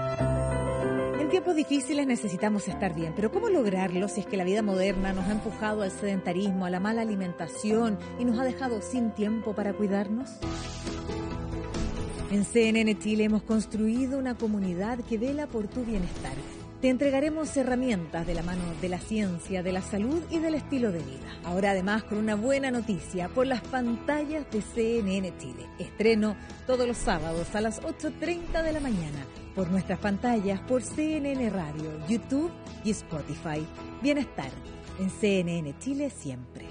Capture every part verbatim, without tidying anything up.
En tiempos difíciles necesitamos estar bien, pero ¿cómo lograrlo si es que la vida moderna nos ha empujado al sedentarismo, a la mala alimentación y nos ha dejado sin tiempo para cuidarnos? En C N N Chile hemos construido una comunidad que vela por tu bienestar. Te entregaremos herramientas de la mano de la ciencia, de la salud y del estilo de vida. Ahora además con una buena noticia por las pantallas de C N N Chile. Estreno todos los sábados a las ocho treinta de la mañana por nuestras pantallas, por C N N Radio, YouTube y Spotify. Bienestar en C N N Chile siempre.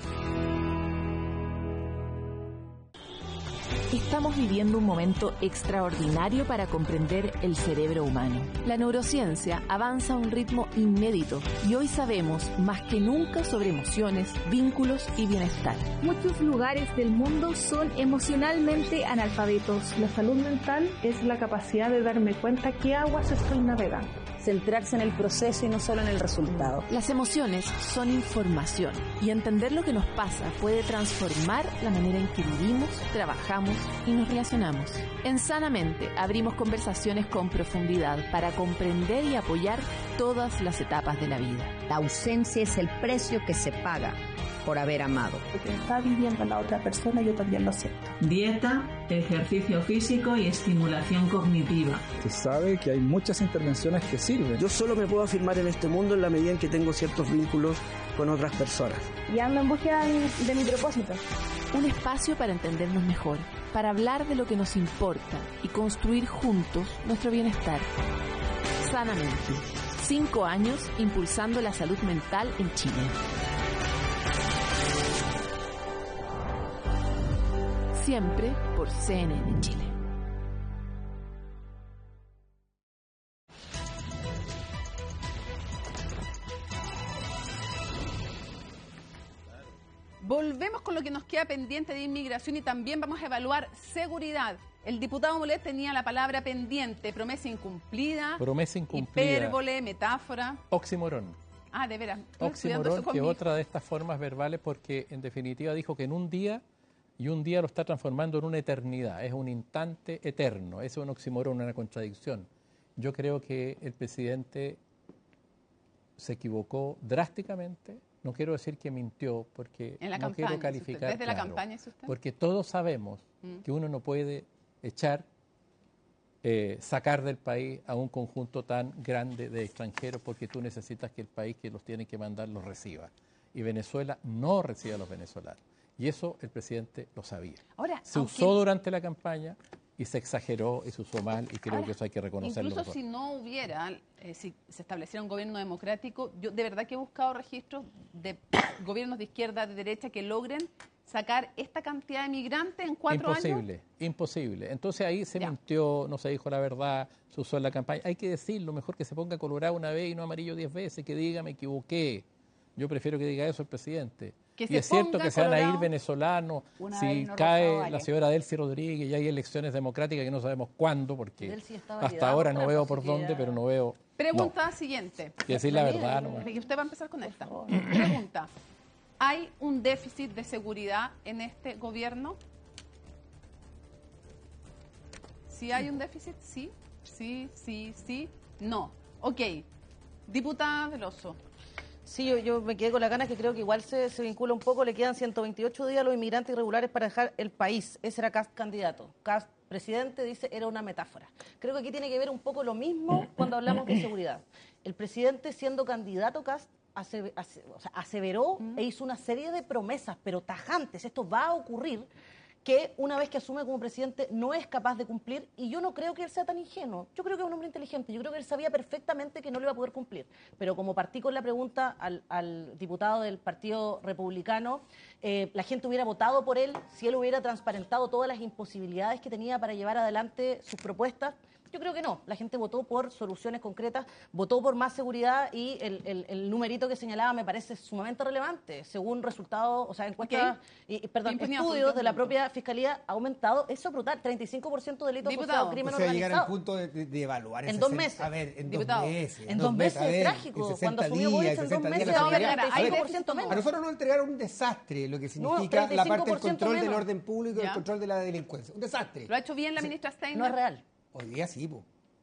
Estamos viviendo un momento extraordinario para comprender el cerebro humano. La neurociencia avanza a un ritmo inédito y hoy sabemos más que nunca sobre emociones, vínculos y bienestar. Muchos lugares del mundo son emocionalmente analfabetos. La salud mental es la capacidad de darme cuenta qué aguas estoy navegando. Centrarse en el proceso y no solo en el resultado. Las emociones son información y entender lo que nos pasa puede transformar la manera en que vivimos, trabajamos y nos relacionamos. En Sanamente abrimos conversaciones con profundidad para comprender y apoyar todas las etapas de la vida. La ausencia es el precio que se paga por haber amado. Lo que está viviendo la otra persona yo también lo siento. Dieta, ejercicio físico y estimulación cognitiva. Se sabe que hay muchas intervenciones que sirven. Yo solo me puedo afirmar en este mundo en la medida en que tengo ciertos vínculos con otras personas. Y ando en búsqueda de mi propósito. Un espacio para entendernos mejor, para hablar de lo que nos importa y construir juntos nuestro bienestar. Sanamente. Cinco años impulsando la salud mental en Chile. Siempre por C N N Chile. Volvemos con lo que nos queda pendiente de inmigración y también vamos a evaluar seguridad. El diputado Molet tenía la palabra pendiente, promesa incumplida, promesa incumplida, hipérbole, metáfora. Oxímoron. Ah, de veras. Oxímoron, que es otra de estas formas verbales, porque en definitiva dijo que en un día, y un día lo está transformando en una eternidad, es un instante eterno, es un oxímoron, una contradicción. Yo creo que el presidente se equivocó drásticamente. No quiero decir que mintió, porque en la no campaña, quiero calificar. ¿Desde claro, la campaña es usted? Porque todos sabemos mm. que uno no puede echar, eh, sacar del país a un conjunto tan grande de extranjeros, porque tú necesitas que el país que los tiene que mandar los reciba. Y Venezuela no recibe a los venezolanos. Y eso el presidente lo sabía. Ahora, se aunque... usó durante la campaña y se exageró y se usó mal, y creo Ahora, que eso hay que reconocerlo. Incluso si no hubiera, eh, si se estableciera un gobierno democrático, yo de verdad que he buscado registros de gobiernos de izquierda, de derecha, que logren sacar esta cantidad de migrantes en cuatro imposible, años. Imposible, imposible. Entonces ahí se ya. mintió, no se dijo la verdad, se usó en la campaña. Hay que decirlo, mejor que se ponga colorado una vez y no amarillo diez veces, que diga me equivoqué. Yo prefiero que diga eso el presidente. Que y es cierto que se van a ir venezolanos, si no cae rosado, vale. la señora Delcy Rodríguez y hay elecciones democráticas que no sabemos cuándo, porque hasta ahora no veo por dónde, pero no veo... Pregunta no. siguiente. Y decir la verdad. No. Y usted va a empezar con esta. Pregunta. ¿Hay un déficit de seguridad en este gobierno? ¿Sí hay un déficit? Sí, sí, sí, sí, no. Ok. Diputada Veloso. Sí, yo, yo me quedé con la ganas que creo que igual se, se vincula un poco, le quedan ciento veintiocho días a los inmigrantes irregulares para dejar el país. Ese era Kast candidato. Kast presidente dice era una metáfora. Creo que aquí tiene que ver un poco lo mismo cuando hablamos de seguridad. El presidente siendo candidato Kast ase, ase, o sea, aseveró e hizo una serie de promesas, pero tajantes. Esto va a ocurrir, que una vez que asume como presidente no es capaz de cumplir, y yo no creo que él sea tan ingenuo. Yo creo que es un hombre inteligente, yo creo que él sabía perfectamente que no lo iba a poder cumplir. Pero como partí con la pregunta al, al diputado del Partido Republicano, eh, la gente hubiera votado por él si él hubiera transparentado todas las imposibilidades que tenía para llevar adelante sus propuestas. Yo creo que no, la gente votó por soluciones concretas, votó por más seguridad, y el, el, el numerito que señalaba me parece sumamente relevante. Según resultados, o sea, encuestas, okay. y, perdón, Impunión, estudios de la propia Fiscalía, ha aumentado, eso es brutal, treinta y cinco por ciento delitos asociados, crimen organizado. O sea, organizado. llegar al punto de, de, de evaluar en ese dos meses. A ver, en Diputado, dos meses. En dos meses es trágico. Cuando asumió Boric en dos meses, treinta y cinco por ciento menos. A nosotros nos entregaron un desastre, lo que significa no, la parte del control menos. del orden público y el control de la delincuencia. Un desastre. ¿Lo ha hecho bien la ministra Steiner? No es real. Hoy día sí, po.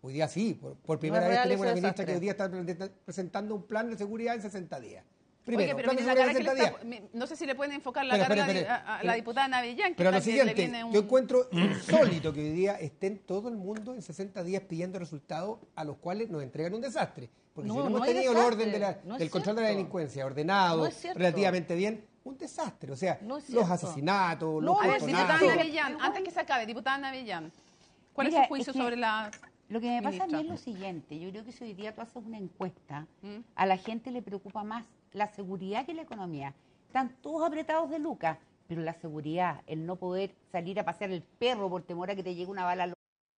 Hoy día sí, por, por primera vez tenemos una ministra que hoy día está presentando un plan de seguridad en sesenta días. Primero, Oye, pero mira, la cara que le está, no sé si le pueden enfocar la pero, cara pero, pero, a, a la diputada Navellán. Pero lo siguiente, un... yo encuentro insólito que hoy día estén todo el mundo en sesenta días pidiendo resultados a los cuales nos entregan un desastre. Porque no, si no hemos no tenido el orden de la, no del control cierto. de la delincuencia ordenado, no relativamente bien, un desastre. O sea, no los asesinatos, no, los a ver, diputada Navellán, antes que se acabe, diputada Navellán, ¿cuál Mira, es su juicio es que... sobre la... Lo que me pasa a mí es lo siguiente, yo creo que si hoy día tú haces una encuesta, ¿Mm? a la gente le preocupa más la seguridad que la economía. Están todos apretados de lucas, pero la seguridad, el no poder salir a pasear el perro por temor a que te llegue una bala.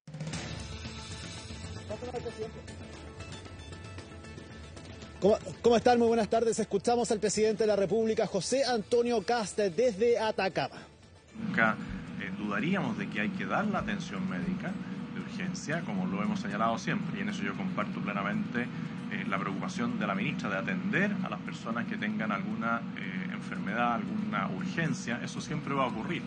¿Cómo, ¿Cómo están? Muy buenas tardes. Escuchamos al presidente de la República, José Antonio Kast, desde Atacama. Nunca eh, dudaríamos de que hay que dar la atención médica de urgencia, como lo hemos señalado siempre, y en eso yo comparto plenamente eh, la preocupación de la ministra de atender a las personas que tengan alguna eh, enfermedad, alguna urgencia. Eso siempre va a ocurrir.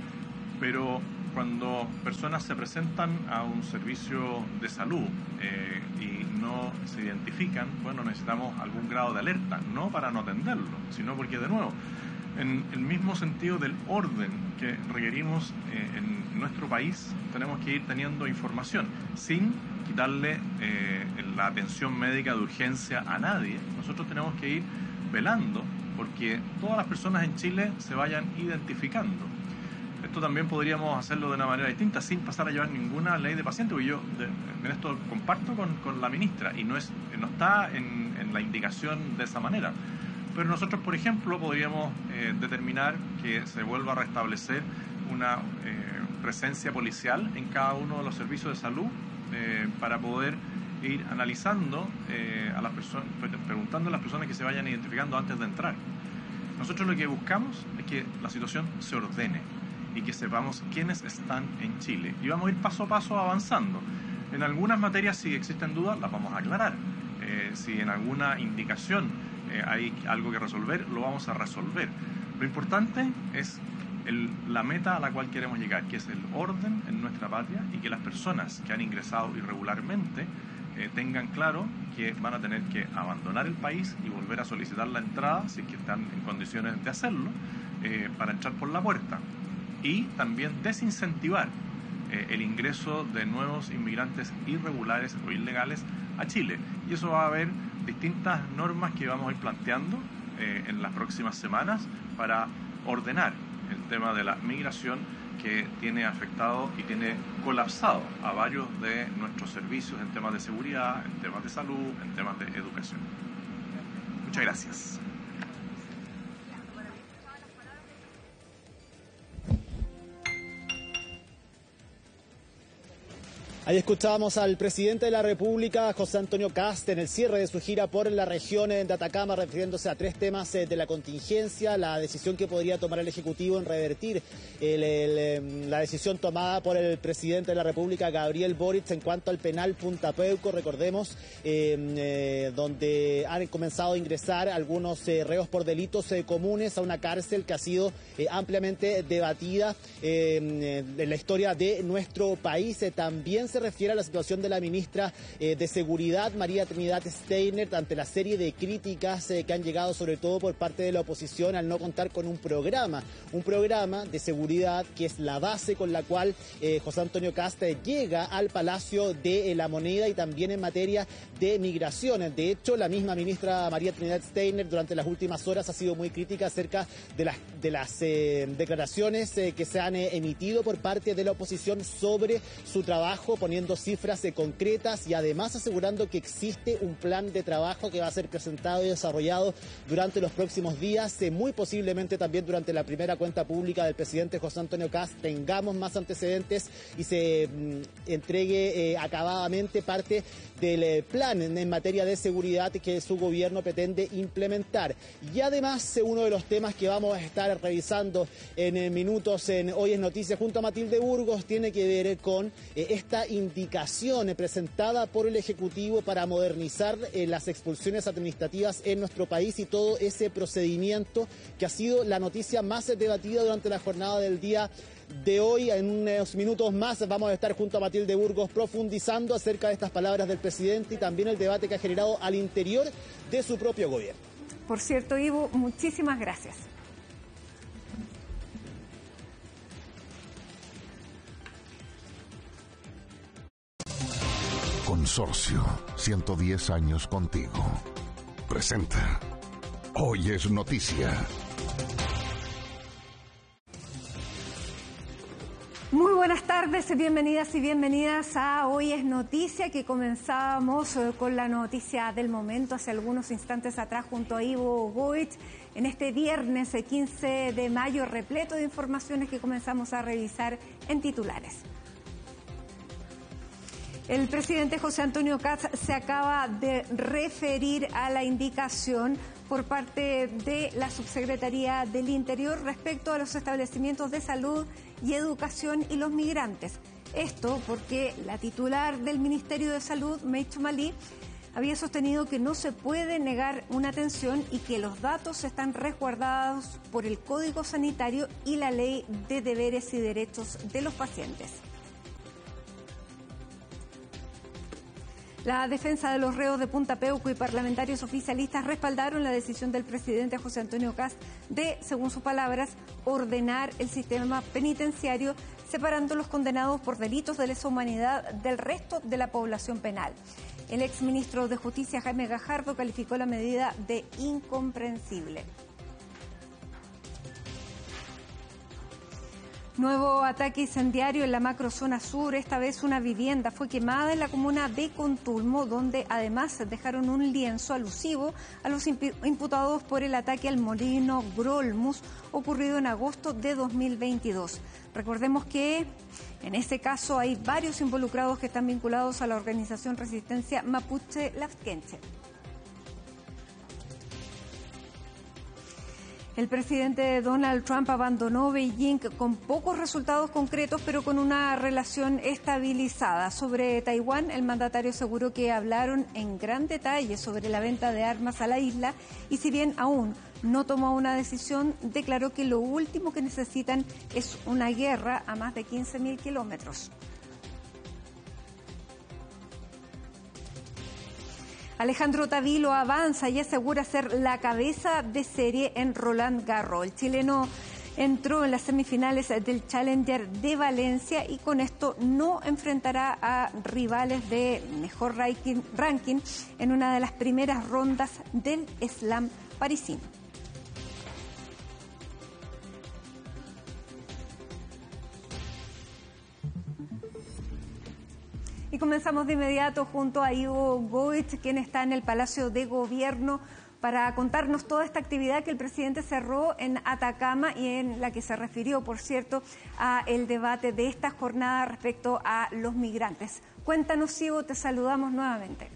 Pero cuando personas se presentan a un servicio de salud eh, y no se identifican, bueno, necesitamos algún grado de alerta, no para no atenderlo, sino porque, de nuevo, en el mismo sentido del orden que requerimos eh, en nuestro país, tenemos que ir teniendo información sin quitarle eh, la atención médica de urgencia a nadie. Nosotros tenemos que ir velando porque todas las personas en Chile se vayan identificando. Esto también podríamos hacerlo de una manera distinta, sin pasar a llevar ninguna ley de paciente, porque yo de, en esto comparto con, con la ministra y no, es, no está en, en la indicación de esa manera. Pero nosotros, por ejemplo, podríamos eh, determinar que se vuelva a restablecer una eh, presencia policial en cada uno de los servicios de salud eh, para poder ir analizando eh, a las personas, preguntando a las personas que se vayan identificando antes de entrar. Nosotros lo que buscamos es que la situación se ordene y que sepamos quiénes están en Chile. Y vamos a ir paso a paso avanzando. En algunas materias, si existen dudas, las vamos a aclarar. Eh, si en alguna indicación eh, hay algo que resolver, lo vamos a resolver. Lo importante es el, la meta a la cual queremos llegar, que es el orden en nuestra patria y que las personas que han ingresado irregularmente eh, tengan claro que van a tener que abandonar el país y volver a solicitar la entrada, si es que están en condiciones de hacerlo, eh, para entrar por la puerta. Y también desincentivar eh, el ingreso de nuevos inmigrantes irregulares o ilegales a Chile. Y eso va a haber distintas normas que vamos a ir planteando eh, en las próximas semanas para ordenar el tema de la migración que tiene afectado y tiene colapsado a varios de nuestros servicios en temas de seguridad, en temas de salud, en temas de educación. Muchas gracias. Ahí escuchábamos al presidente de la República, José Antonio Kast, en el cierre de su gira por la región de Atacama, refiriéndose a tres temas de la contingencia, la decisión que podría tomar el Ejecutivo en revertir el, el, la decisión tomada por el presidente de la República, Gabriel Boric, en cuanto al penal Punta Peuco, recordemos, eh, eh, donde han comenzado a ingresar algunos eh, reos por delitos eh, comunes a una cárcel que ha sido eh, ampliamente debatida eh, en la historia de nuestro país. Eh, también se Se refiere a la situación de la ministra eh, de Seguridad, María Trinidad Steiner, ante la serie de críticas eh, que han llegado sobre todo por parte de la oposición al no contar con un programa, un programa de seguridad que es la base con la cual eh, José Antonio Kast llega al Palacio de eh, la Moneda y también en materia de migraciones. De hecho, la misma ministra María Trinidad Steiner durante las últimas horas ha sido muy crítica acerca de las, de las eh, declaraciones eh, que se han eh, emitido por parte de la oposición sobre su trabajo, poniendo cifras eh, concretas y además asegurando que existe un plan de trabajo que va a ser presentado y desarrollado durante los próximos días, eh, muy posiblemente también durante la primera cuenta pública del presidente José Antonio Kast tengamos más antecedentes y se mm, entregue eh, acabadamente parte del eh, plan en, en materia de seguridad que su gobierno pretende implementar. Y además, eh, uno de los temas que vamos a estar revisando en eh, minutos en Hoy es Noticia junto a Matilde Burgos tiene que ver eh, con eh, esta indicación presentada por el Ejecutivo para modernizar eh, las expulsiones administrativas en nuestro país y todo ese procedimiento que ha sido la noticia más debatida durante la jornada del día de hoy. En unos minutos más vamos a estar junto a Matilde Burgos profundizando acerca de estas palabras del presidente y también el debate que ha generado al interior de su propio gobierno. Por cierto, Ivo, muchísimas gracias. Consorcio, ciento diez años contigo. Presenta. Hoy es noticia. Muy buenas tardes, bienvenidas y bienvenidas a Hoy es Noticia, que comenzamos con la noticia del momento hace algunos instantes atrás junto a Ivo Goich, en este viernes quince de mayo, repleto de informaciones que comenzamos a revisar en titulares. El presidente José Antonio Kast se acaba de referir a la indicación por parte de la Subsecretaría del Interior respecto a los establecimientos de salud y educación y los migrantes. Esto porque la titular del Ministerio de Salud, Meitxo Malí, había sostenido que no se puede negar una atención y que los datos están resguardados por el Código Sanitario y la Ley de Deberes y Derechos de los Pacientes. La defensa de los reos de Punta Peuco y parlamentarios oficialistas respaldaron la decisión del presidente José Antonio Kast de, según sus palabras, ordenar el sistema penitenciario, separando los condenados por delitos de lesa humanidad del resto de la población penal. El exministro de Justicia, Jaime Gajardo, calificó la medida de incomprensible. Nuevo ataque incendiario en la macrozona sur. Esta vez una vivienda fue quemada en la comuna de Contulmo, donde además dejaron un lienzo alusivo a los imputados por el ataque al molino Grolmus ocurrido en agosto de dos mil veintidós. Recordemos que en este caso hay varios involucrados que están vinculados a la organización Resistencia Mapuche Lafkenche. El presidente Donald Trump abandonó Beijing con pocos resultados concretos, pero con una relación estabilizada. Sobre Taiwán, el mandatario aseguró que hablaron en gran detalle sobre la venta de armas a la isla y, si bien aún no tomó una decisión, declaró que lo último que necesitan es una guerra a más de quince mil kilómetros. Alejandro Tavilo avanza y asegura ser la cabeza de serie en Roland Garros. El chileno entró en las semifinales del Challenger de Valencia y con esto no enfrentará a rivales de mejor ranking, ranking en una de las primeras rondas del Slam parisino. Y comenzamos de inmediato junto a Ivo Goich, quien está en el Palacio de Gobierno, para contarnos toda esta actividad que el presidente cerró en Atacama y en la que se refirió, por cierto, a el debate de esta jornada respecto a los migrantes. Cuéntanos, Ivo, te saludamos nuevamente.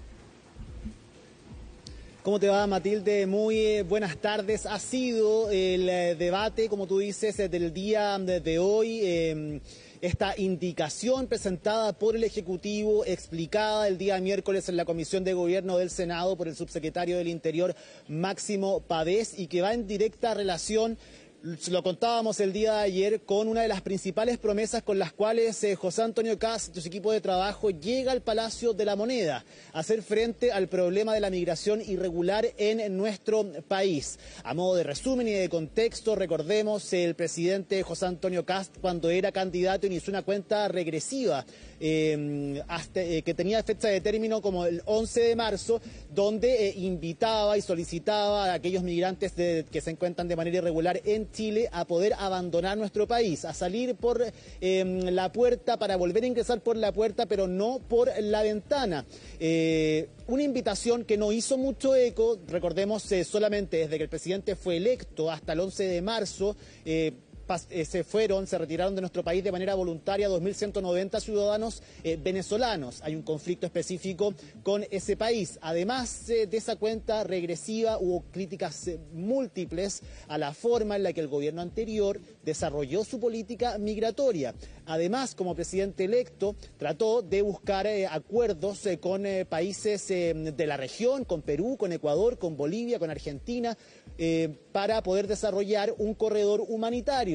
¿Cómo te va, Matilde? Muy buenas tardes. Ha sido el eh, debate, como tú dices, eh, del día de, de hoy. Eh, Esta indicación presentada por el Ejecutivo, explicada el día miércoles en la Comisión de Gobierno del Senado por el subsecretario del Interior, Máximo Pavés, y que va en directa relación, lo contábamos el día de ayer, con una de las principales promesas con las cuales eh, José Antonio Kast y su equipo de trabajo llega al Palacio de la Moneda a hacer frente al problema de la migración irregular en nuestro país. A modo de resumen y de contexto, recordemos, el presidente José Antonio Kast, cuando era candidato, inició una cuenta regresiva eh, hasta, eh, que tenía fecha de término como el once de marzo, donde eh, invitaba y solicitaba a aquellos migrantes de, que se encuentran de manera irregular en Chile a poder abandonar nuestro país, a salir por eh, la puerta para volver a ingresar por la puerta, pero no por la ventana. Eh, una invitación que no hizo mucho eco, recordemos, eh, solamente desde que el presidente fue electo hasta el once de marzo, eh, se fueron, se retiraron de nuestro país de manera voluntaria dos mil ciento noventa ciudadanos eh, venezolanos. Hay un conflicto específico con ese país. Además eh, de esa cuenta regresiva, hubo críticas eh, múltiples a la forma en la que el gobierno anterior desarrolló su política migratoria. Además, como presidente electo, trató de buscar eh, acuerdos eh, con eh, países eh, de la región, con Perú, con Ecuador, con Bolivia, con Argentina, eh, para poder desarrollar un corredor humanitario.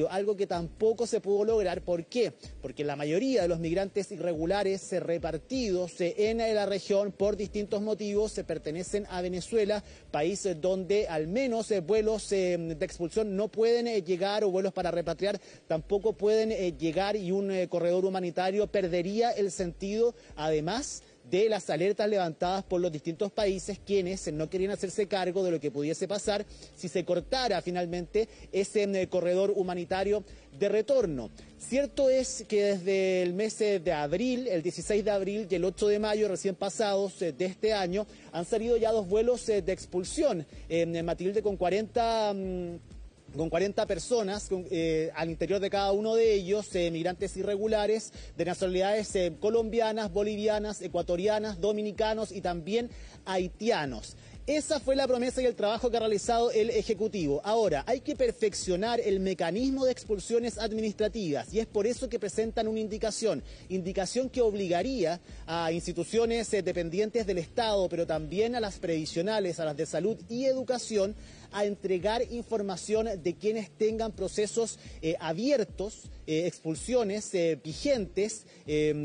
pero algo que tampoco se pudo lograr. ¿Por qué? Porque la mayoría de los migrantes irregulares eh, repartidos eh, en la región por distintos motivos se pertenecen a Venezuela, país eh, donde al menos eh, vuelos eh, de expulsión no pueden eh, llegar, o vuelos para repatriar tampoco pueden eh, llegar, y un eh, corredor humanitario perdería el sentido, además de las alertas levantadas por los distintos países, quienes no querían hacerse cargo de lo que pudiese pasar si se cortara finalmente ese eh, corredor humanitario de retorno. Cierto es que desde el mes de abril, el dieciséis de abril y el ocho de mayo recién pasados eh, de este año, han salido ya dos vuelos eh, de expulsión, eh, Matilde, con cuarenta... Mmm, con cuarenta personas con, eh, al interior de cada uno de ellos, eh, migrantes irregulares de nacionalidades eh, colombianas, bolivianas, ecuatorianas, dominicanos y también haitianos. Esa fue la promesa y el trabajo que ha realizado el Ejecutivo. Ahora, hay que perfeccionar el mecanismo de expulsiones administrativas, y es por eso que presentan una indicación, indicación que obligaría a instituciones eh, dependientes del Estado, pero también a las previsionales, a las de salud y educación, a entregar información de quienes tengan procesos eh, abiertos, eh, expulsiones eh, vigentes, eh,